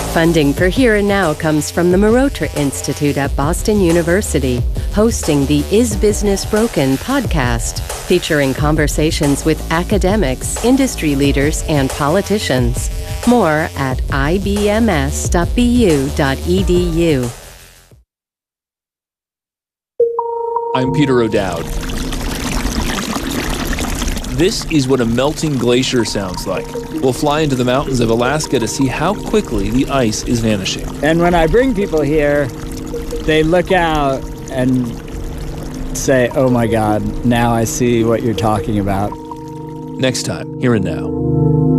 Funding for Here and Now comes from the Marotra Institute at Boston University, hosting the Is Business Broken podcast, featuring conversations with academics, industry leaders, and politicians. More at ibms.bu.edu. I'm Peter O'Dowd. This is what a melting glacier sounds like. We'll fly into the mountains of Alaska to see how quickly the ice is vanishing. And when I bring people here, they look out and say, oh my God, now I see what you're talking about. Next time, Here and Now.